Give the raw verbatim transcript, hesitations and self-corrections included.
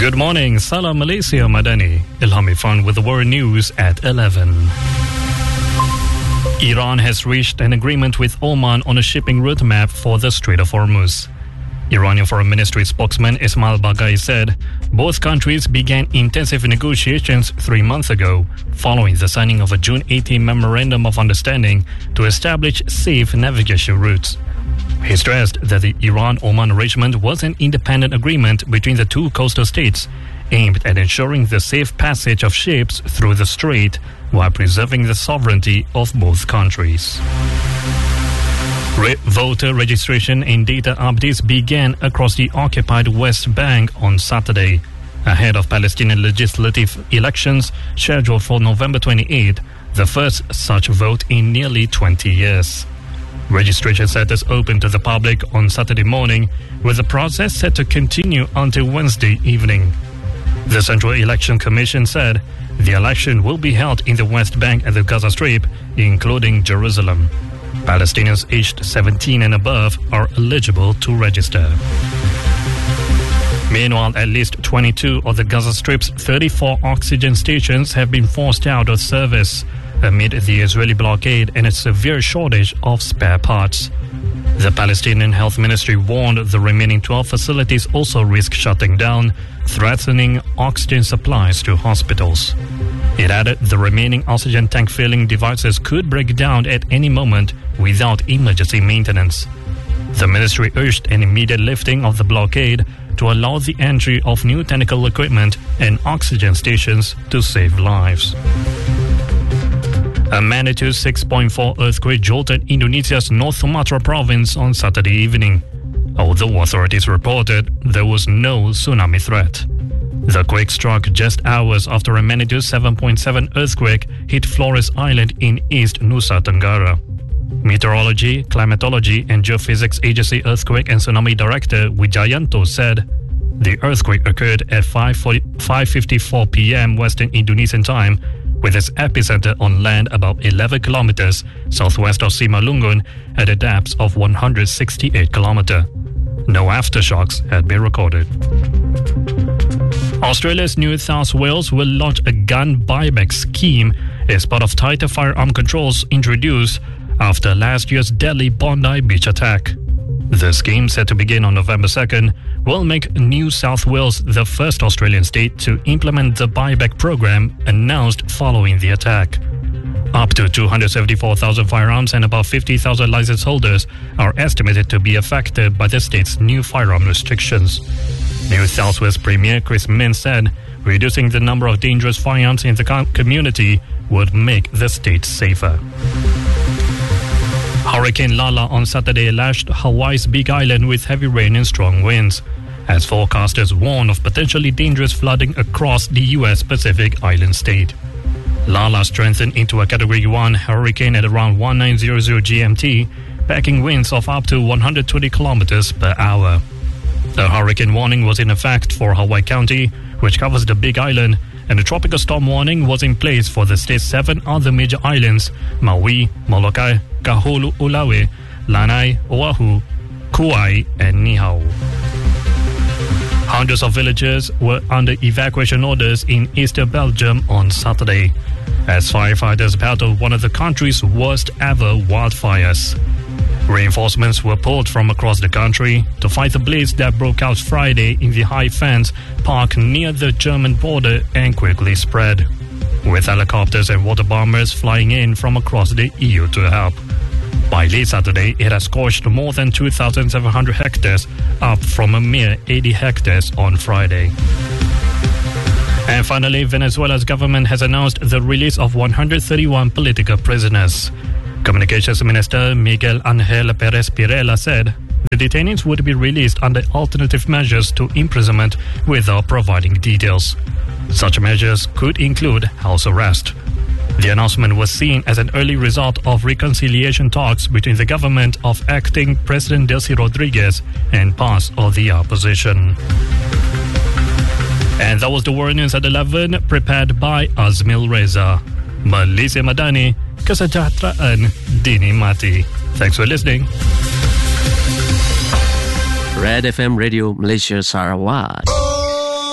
Good morning, Salam Malaysia Madani. Ilham Irfan with the world news at eleven. Iran has reached an agreement with Oman on a shipping route map for the Strait of Hormuz. Iranian Foreign Ministry spokesman Ismail Baghai said both countries began intensive negotiations three months ago, following the signing of a June eighteenth Memorandum of Understanding to establish safe navigation routes. He stressed that the Iran-Oman arrangement was an independent agreement between the two coastal states, aimed at ensuring the safe passage of ships through the strait while preserving the sovereignty of both countries. Re- voter registration and data updates began across the occupied West Bank on Saturday, ahead of Palestinian legislative elections scheduled for November twenty-eighth, the first such vote in nearly twenty years. Registration centers opened to the public on Saturday morning, with the process set to continue until Wednesday evening. The Central Election Commission said the election will be held in the West Bank and the Gaza Strip, including Jerusalem. Palestinians aged seventeen and above are eligible to register. Meanwhile, at least twenty-two of the Gaza Strip's thirty-four oxygen stations have been forced out of service amid the Israeli blockade and a severe shortage of spare parts. The Palestinian Health Ministry warned the remaining twelve facilities also risk shutting down, threatening oxygen supplies to hospitals. It added the remaining oxygen tank filling devices could break down at any moment without emergency maintenance. The ministry urged an immediate lifting of the blockade to allow the entry of new technical equipment and oxygen stations to save lives. A magnitude six point four earthquake jolted Indonesia's North Sumatra province on Saturday evening, although authorities reported there was no tsunami threat. The quake struck just hours after a magnitude seven point seven earthquake hit Flores Island in East Nusa Tenggara. Meteorology, Climatology and Geophysics Agency Earthquake and Tsunami Director Wijayanto said the earthquake occurred at five fifty-four p.m. Western Indonesian time, with its epicenter on land about eleven kilometers southwest of Simalungun at a depth of one hundred sixty-eight kilometers. No aftershocks had been recorded. Australia's New South Wales will launch a gun buyback scheme as part of tighter firearm controls introduced after last year's deadly Bondi Beach attack. The scheme, set to begin on November second, will make New South Wales the first Australian state to implement the buyback program announced following the attack. Up to two hundred seventy-four thousand firearms and about fifty thousand license holders are estimated to be affected by the state's new firearm restrictions. New South Wales Premier Chris Minns said reducing the number of dangerous firearms in the community would make the state safer. Hurricane Lala on Saturday lashed Hawaii's Big Island with heavy rain and strong winds, as forecasters warn of potentially dangerous flooding across the U S Pacific island state. Lala strengthened into a Category one hurricane at around nineteen hundred G M T, packing winds of up to one hundred twenty kilometers per hour. A hurricane warning was in effect for Hawaii County, which covers the Big Island, and a tropical storm warning was in place for the state's seven other major islands: Maui, Molokai, Kahului, Lanai, Oahu, Kauai, and Niihau. Hundreds of villagers were under evacuation orders in eastern Belgium on Saturday, as firefighters battled one of the country's worst ever wildfires. Reinforcements were pulled from across the country to fight the blaze that broke out Friday in the High Fence Park near the German border and quickly spread, with helicopters and water bombers flying in from across the E U to help. By late Saturday, it has scorched more than two thousand seven hundred hectares, up from a mere eighty hectares on Friday. And finally, Venezuela's government has announced the release of one hundred thirty-one political prisoners. Communications Minister Miguel Angel Perez Pirela said the detainees would be released under alternative measures to imprisonment without providing details. Such measures could include house arrest. The announcement was seen as an early result of reconciliation talks between the government of acting President Delcy Rodriguez and parts of the opposition. And that was the World News at eleven, prepared by Azmil Reza. Malaysia Madani, kesejahteraan dinikmati. Thanks for listening. Red F M Radio Malaysia Sarawak.